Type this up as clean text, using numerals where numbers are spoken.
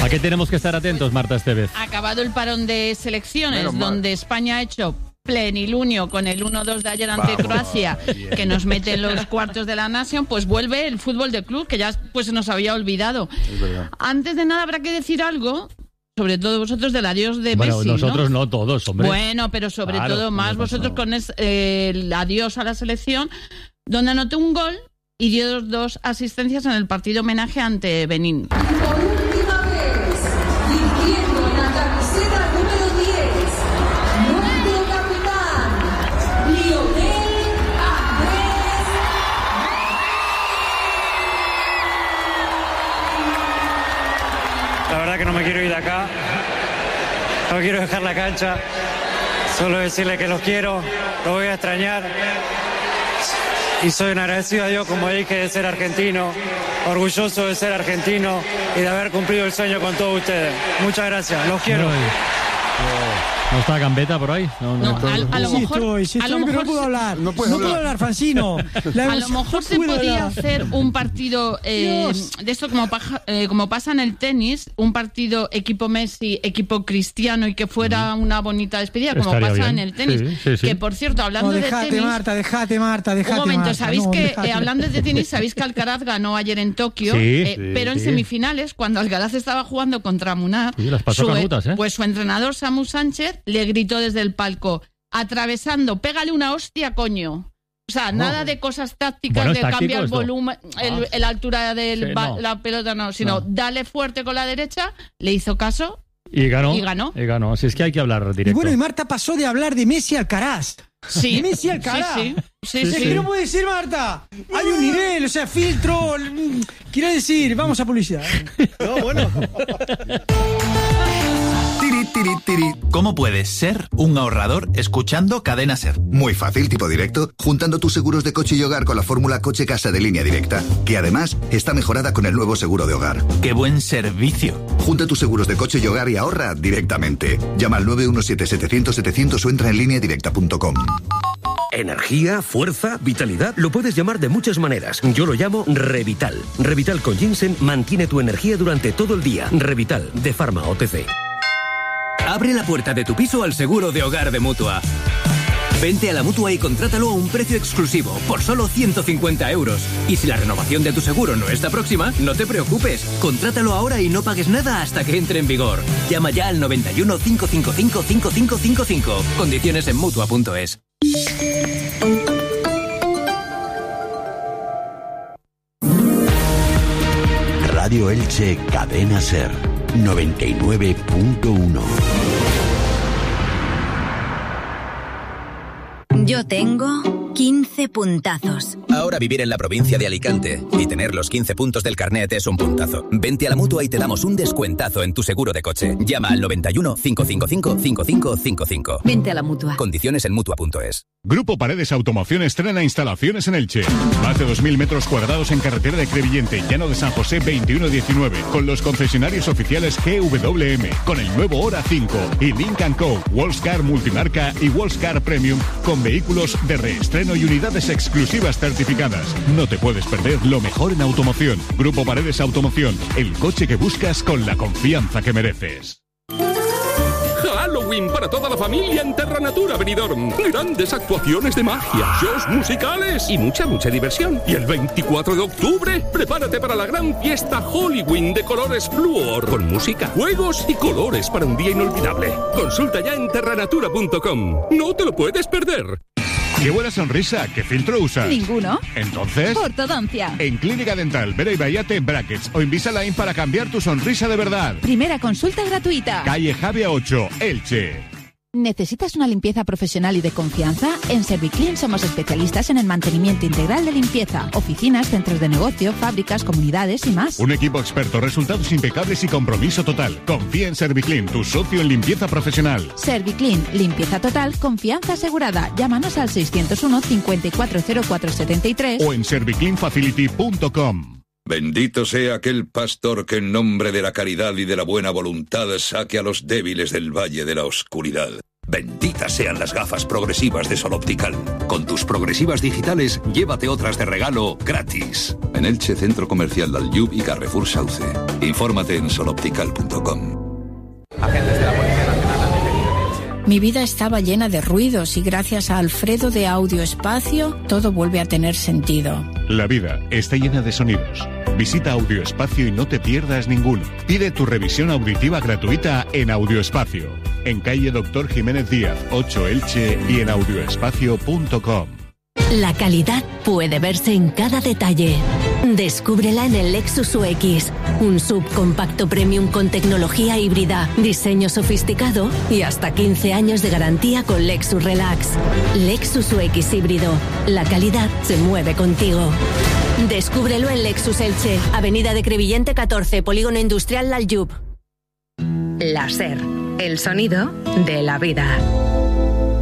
¿A qué tenemos que estar atentos, Marta Estevez? Acabado el parón de selecciones, donde España ha hecho plenilunio con el 1-2 de ayer ante Croacia, que nos mete en los cuartos de la Nation, pues vuelve el fútbol de club, que ya pues se nos había olvidado. Antes de nada habrá que decir algo, sobre todo vosotros, del adiós de Messi. Bueno, nosotros no todos, hombre. Bueno, pero sobre todo más vosotros con el adiós a la selección, donde anotó un gol y dio 2 asistencias en el partido homenaje ante Benín. Por última vez, vistiendo la camiseta número 10, nuestro capitán, Lionel Andrés. La verdad que no me quiero ir de acá, no quiero dejar la cancha, solo decirle que los quiero, los voy a extrañar. Y soy un agradecido a Dios, como dije, de ser argentino, orgulloso de ser argentino y de haber cumplido el sueño con todos ustedes. Muchas gracias, los quiero. ¿No está Gambetta por ahí? A lo mejor pero no puedo hablar. No puedo hablar, Francino. A lo mejor se podía hacer un partido de esto como pasa en el tenis, un partido equipo Messi, equipo Cristiano, y que fuera una bonita despedida, como Estaría pasa bien. en el tenis. Sí. Que, por cierto, hablando de tenis... Dejate, Marta. Un momento, Marta, ¿sabéis hablando de tenis, sabéis que Alcaraz ganó ayer en Tokio? Pero en semifinales, cuando Alcaraz estaba jugando contra Munar, las pasó canutas, pues su entrenador Samu Sánchez le gritó desde el palco, atravesando, pégale una hostia, coño. O sea, nada de cosas tácticas, de cambiar el volumen, la altura de la pelota, sino dale fuerte con la derecha, le hizo caso y ganó. Así es que hay que hablar directo. Y bueno, y Marta pasó de hablar de Messi a Alcaraz. Sí. Messi a Alcaraz. Sí. ¿Qué no puede decir, Marta? Hay un nivel, o sea, filtro. Quiero decir, vamos a publicidad. No, bueno. ¿Cómo puedes ser un ahorrador escuchando Cadena Ser? Muy fácil, tipo directo, juntando tus seguros de coche y hogar con la fórmula Coche Casa de Línea Directa, que además está mejorada con el nuevo seguro de hogar. ¡Qué buen servicio! Junta tus seguros de coche y hogar y ahorra directamente. Llama al 917-700-700 o entra en lineadirecta.com. Energía, fuerza, vitalidad, lo puedes llamar de muchas maneras. Yo lo llamo Revital. Revital con ginseng mantiene tu energía durante todo el día. Revital, de Pharma OTC. Abre la puerta de tu piso al seguro de hogar de Mutua. Vente a la Mutua y contrátalo a un precio exclusivo, por solo 150 €. Y si la renovación de tu seguro no está próxima, no te preocupes. Contrátalo ahora y no pagues nada hasta que entre en vigor. Llama ya al 91 555 5555. Condiciones en Mutua.es. Radio Elche Cadena Ser 99.1. Yo tengo 15 puntazos. Ahora vivir en la provincia de Alicante y tener los 15 puntos del carnet es un puntazo. Vente a la Mutua y te damos un descuentazo en tu seguro de coche. Llama al 91 555 5555. Vente a la Mutua. Condiciones en Mutua.es. Grupo Paredes Automoción estrena instalaciones en Elche. Más de 2.000 metros cuadrados en carretera de Crevillente, Llano de San José 2119, con los concesionarios oficiales GWM, con el nuevo Hora 5 y Link & Co, Wallscar Multimarca y Wallscar Premium, con vehículos de reestreno y unidades exclusivas certificadas. No te puedes perder lo mejor en automoción. Grupo Paredes Automoción, el coche que buscas con la confianza que mereces. Halloween para toda la familia en Terra Natura Benidorm. Grandes actuaciones de magia, shows musicales y mucha diversión. Y el 24 de octubre, prepárate para la gran fiesta Halloween de colores fluor, con música, juegos y colores para un día inolvidable. Consulta ya en terranatura.com. No te lo puedes perder. ¡Qué buena sonrisa! ¿Qué filtro usas? Ninguno. ¿Entonces? Ortodoncia. En Clínica Dental Vera y Bayate Brackets o Invisalign para cambiar tu sonrisa de verdad. Primera consulta gratuita. Calle Javia 8, Elche. ¿Necesitas una limpieza profesional y de confianza? En Serviclean somos especialistas en el mantenimiento integral de limpieza. Oficinas, centros de negocio, fábricas, comunidades y más. Un equipo experto, resultados impecables y compromiso total. Confía en Serviclean, tu socio en limpieza profesional. Serviclean, limpieza total, confianza asegurada. Llámanos al 601 540473 o en servicleanfacility.com. Bendito sea aquel pastor que en nombre de la caridad y de la buena voluntad saque a los débiles del valle de la oscuridad. Benditas sean las gafas progresivas de Sol Optical. Con tus progresivas digitales, llévate otras de regalo gratis. En Elche, Centro Comercial Dalyub y Carrefour Sauce. Infórmate en soloptical.com. Agentes de la Policía Nacional han detenido en Elche. Mi vida estaba llena de ruidos y gracias a Alfredo de Audioespacio todo vuelve a tener sentido. La vida está llena de sonidos. Visita Audioespacio y no te pierdas ninguno. Pide tu revisión auditiva gratuita en Audioespacio. En calle Doctor Jiménez Díaz, 8 Elche y en audioespacio.com. La calidad puede verse en cada detalle. Descúbrela en el Lexus UX, un subcompacto premium con tecnología híbrida, diseño sofisticado y hasta 15 años de garantía con Lexus Relax. Lexus UX híbrido. La calidad se mueve contigo. Descúbrelo en Lexus Elche, Avenida de Crevillente 14, Polígono Industrial Dalyub. La SER, el sonido de la vida.